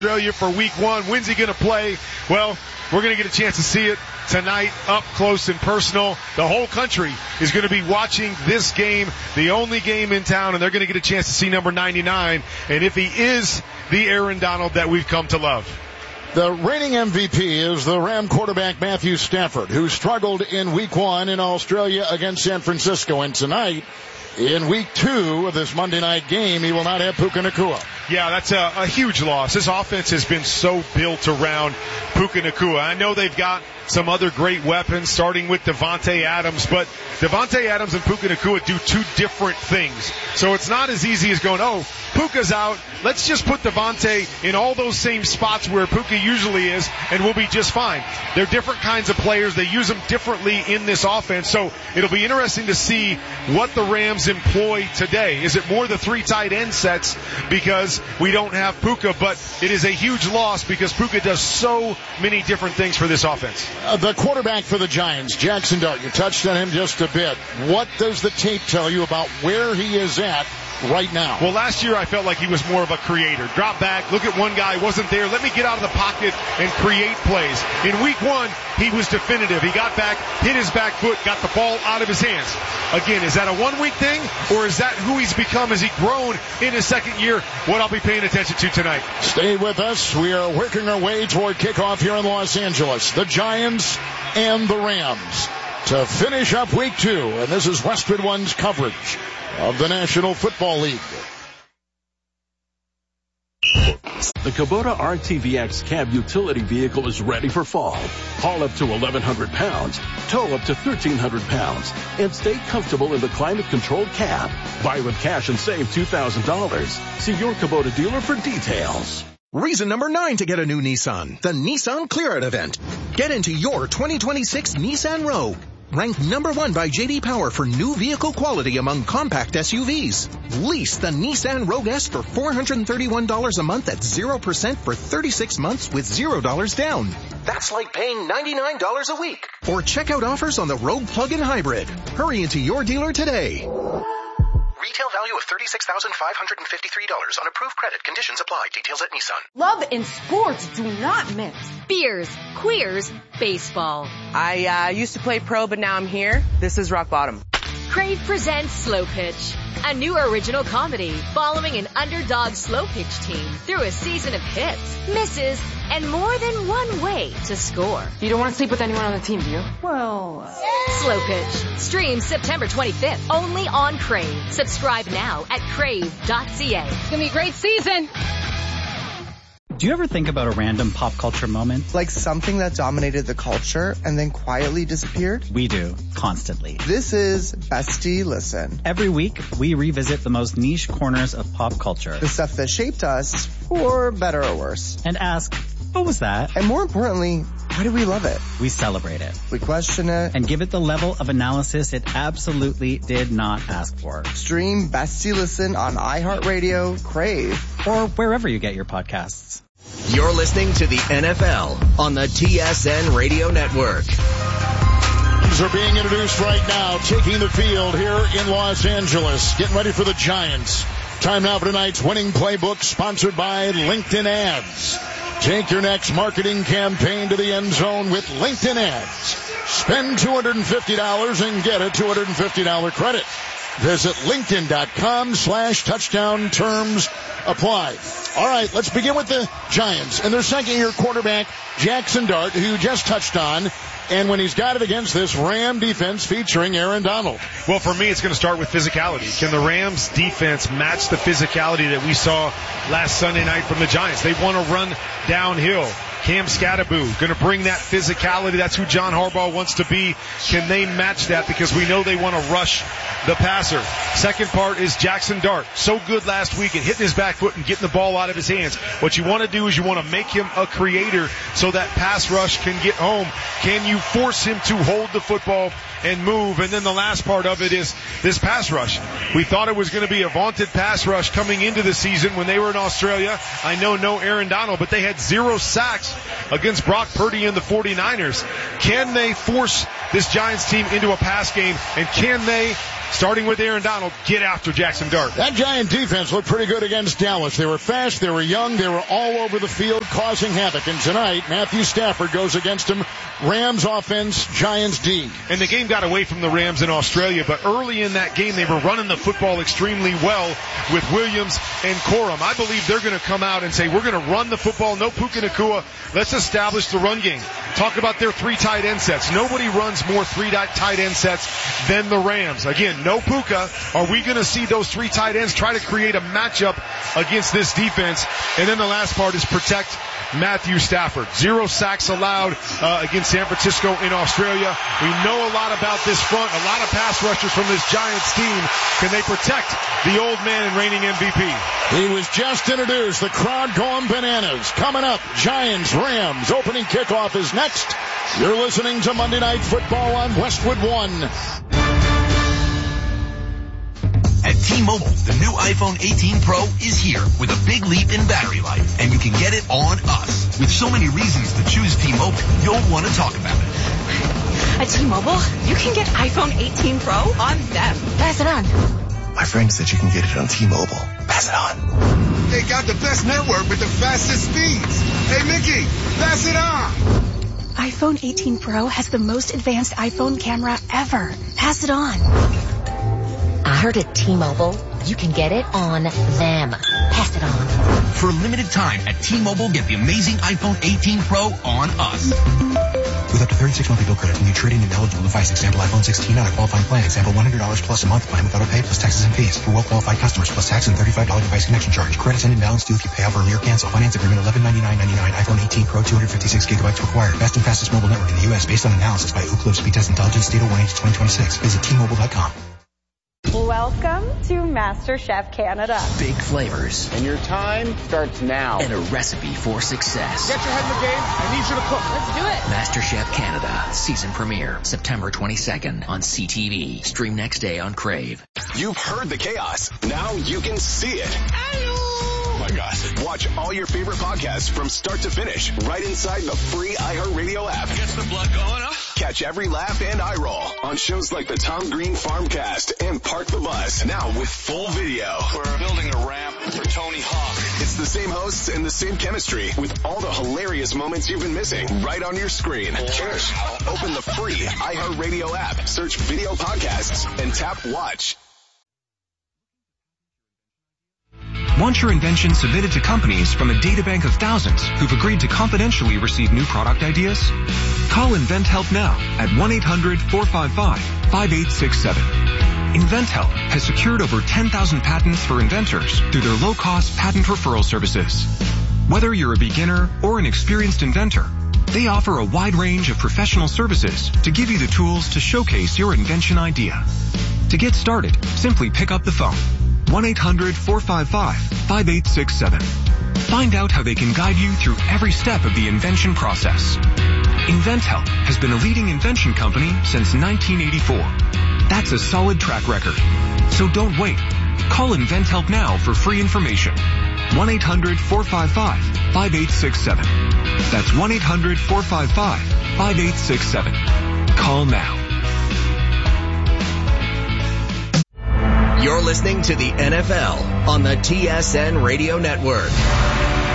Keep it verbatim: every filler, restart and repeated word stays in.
Australia for week one. When's he going to play? Well, we're going to get a chance to see it tonight up close and personal. The whole country is going to be watching this game, the only game in town, and they're going to get a chance to see number ninety-nine. And if he is the Aaron Donald that we've come to love. The reigning M V P is the Ram quarterback Matthew Stafford, who struggled in week one in Australia against San Francisco. And tonight, in week two of this Monday night game, he will not have Puka Nacua. Yeah, that's a, a huge loss. This offense has been so built around Puka Nacua. I know they've got some other great weapons, starting with Devontae Adams, but Devontae Adams and Puka Nacua do two different things. So it's not as easy as going, oh, Puka's out, let's just put Devontae in all those same spots where Puka usually is, and we'll be just fine. They're different kinds of players. They use them differently in this offense. So it'll be interesting to see what the Rams employ today. Is it more the three tight end sets because we don't have Puka? But it is a huge loss because Puka does so many different things for this offense. Uh, the quarterback for the Giants, Jackson Dart, you touched on him just a bit. What does the tape tell you about where he is at right now? Well, last year I felt like he was more of a creator. Drop back, look at one guy, wasn't there, let me get out of the pocket and create plays. In week one, he was definitive. He got back, hit his back foot, got the ball out of his hands. Again, is that a one-week thing, or is that who he's become as he grown in his second year? What I'll be paying attention to tonight. Stay with us. We are working our way toward kickoff here in Los Angeles. The Giants and the Rams to finish up week two. And this is Westwood One's coverage of the National Football League. The Kubota R T V X cab utility vehicle is ready for fall. Haul up to eleven hundred pounds, tow up to thirteen hundred pounds, and stay comfortable in the climate-controlled cab. Buy with cash and save two thousand dollars. See your Kubota dealer for details. Reason number nine to get a new Nissan, the Nissan Clear Out event. Get into your twenty twenty-six Nissan Rogue. Ranked number one by J D Power for new vehicle quality among compact S U Vs. Lease the Nissan Rogue S for four hundred thirty-one dollars a month at zero percent for thirty-six months with zero dollars down. That's like paying ninety-nine dollars a week. Or check out offers on the Rogue Plug-in Hybrid. Hurry into your dealer today. Retail value of thirty-six thousand five hundred fifty-three dollars on approved credit. Conditions apply. Details at Nissan. Love and sports do not mix. Beers, queers, baseball. I uh, used to play pro, but now I'm here. This is rock bottom. Crave presents Slow Pitch, a new original comedy following an underdog slow pitch team through a season of hits, misses, and more than one way to score. You don't want to sleep with anyone on the team, do you? Well... Slow Pitch. Stream September twenty-fifth, only on Crave. Subscribe now at crave dot c a. It's going to be a great season. Do you ever think about a random pop culture moment? Like something that dominated the culture and then quietly disappeared? We do, constantly. This is Bestie Listen. Every week, we revisit the most niche corners of pop culture. The stuff that shaped us, for better or worse. And ask, what was that? And more importantly, why do we love it? We celebrate it. We question it. And give it the level of analysis it absolutely did not ask for. Stream Bestie Listen on iHeartRadio, Crave, or wherever you get your podcasts. You're listening to the N F L on the T S N Radio Network. These are being introduced right now, taking the field here in Los Angeles, getting ready for the Giants. Time now for tonight's winning playbook, sponsored by LinkedIn Ads. Take your next marketing campaign to the end zone with LinkedIn Ads. Spend two hundred fifty dollars and get a two hundred fifty dollars credit. Visit linkedin.com slash touchdown. Terms apply. All right, let's begin with the Giants and their second-year quarterback, Jackson Dart, who just touched on, and when he's got it against this Ram defense featuring Aaron Donald. Well, for me, it's going to start with physicality. Can the Rams defense match the physicality that we saw last Sunday night from the Giants? They want to run downhill. Cam Scatteraboo going to bring that physicality. That's who John Harbaugh wants to be. Can they match that? Because we know they want to rush the passer. Second part is Jackson Dart. So good last week at hitting his back foot and getting the ball out of his hands. What you want to do is you want to make him a creator so that pass rush can get home. Can you force him to hold the football and move? And then the last part of it is this pass rush. We thought it was going to be a vaunted pass rush coming into the season when they were in Australia. I know no Aaron Donald, but they had zero sacks against Brock Purdy and the forty-niners. Can they force this Giants team into a pass game, and can they starting with Aaron Donald, get after Jackson Dart. That Giant defense looked pretty good against Dallas. They were fast, they were young, they were all over the field causing havoc. And tonight, Matthew Stafford goes against him. Rams offense, Giants D. And the game got away from the Rams in Australia, but early in that game, they were running the football extremely well with Williams and Corum. I believe they're going to come out and say, we're going to run the football, no Puka Nacua. Let's establish the run game. Talk about their three tight end sets. Nobody runs more three tight end sets than the Rams. Again, no Puka. Are we going to see those three tight ends try to create a matchup against this defense? And then the last part is protect Matthew Stafford. Zero sacks allowed uh, against San Francisco in Australia. We know a lot about this front, a lot of pass rushers from this Giants team. Can they protect the old man and reigning M V P? He was just introduced. The crowd going bananas. Coming up, Giants, Rams. Opening kickoff is next. You're listening to Monday Night Football on Westwood One. At T-Mobile, the new iPhone eighteen Pro is here with a big leap in battery life, and you can get it on us. With so many reasons to choose T-Mobile, you'll want to talk about it. At T-Mobile, you can get iPhone eighteen Pro on them. Pass it on. My friend said you can get it on T-Mobile. Pass it on. They got the best network with the fastest speeds. Hey, Mickey, pass it on. iPhone eighteen Pro has the most advanced iPhone camera ever. Pass it on. I heard at T-Mobile, you can get it on them. Pass it on. For a limited time at T-Mobile, get the amazing iPhone eighteen Pro on us. With up to thirty-six monthly bill credits when you trade in an eligible device, example iPhone sixteen on a qualifying plan, example one hundred dollars plus a month plan with auto pay plus taxes and fees. For well-qualified customers plus tax and thirty-five dollars device connection charge. Credits end in balance due if you pay off early or cancel. Finance agreement eleven ninety-nine ninety-nine. iPhone eighteen Pro two hundred fifty-six gigabytes required. Best and fastest mobile network in the U S based on analysis by Ookla Speed Test Intelligence Data one H twenty twenty-six. Visit T Mobile dot com. Welcome to MasterChef Canada. Big flavors. And your time starts now. And a recipe for success. Get your head in the game. I need you to cook. Let's do it. MasterChef Canada. Season premiere. September twenty-second on C T V. Stream next day on Crave. You've heard the chaos. Now you can see it. Oh my gosh. Watch all your favorite podcasts from start to finish right inside the free iHeartRadio app. Gets the blood going, huh? Catch every laugh and eye roll on shows like the Tom Green Farmcast and Park the Bus. Now with full video. We're building a ramp for Tony Hawk. It's the same hosts and the same chemistry with all the hilarious moments you've been missing right on your screen. Cheers. Open the free iHeartRadio app, search video podcasts, and tap watch. Want your invention submitted to companies from a databank of thousands who've agreed to confidentially receive new product ideas? Call InventHelp now at one eight hundred four five five five eight six seven. InventHelp has secured over ten thousand patents for inventors through their low-cost patent referral services. Whether you're a beginner or an experienced inventor, they offer a wide range of professional services to give you the tools to showcase your invention idea. To get started, simply pick up the phone. one eight hundred four five five five eight six seven. Find out how they can guide you through every step of the invention process. InventHelp has been a leading invention company since nineteen eighty-four. That's a solid track record. So don't wait. Call InventHelp now for free information. one eight hundred four five five five eight six seven. That's one eight hundred four five five five eight six seven. Call now. You're listening to the N F L on the T S N Radio Network.